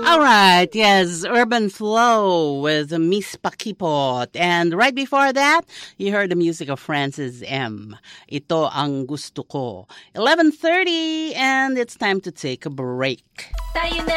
All right, yes, Urban Flow with Miss Pakipot. And right before that, you heard the music of Francis M. Ito ang gusto ko. 11:30 and it's time to take a break.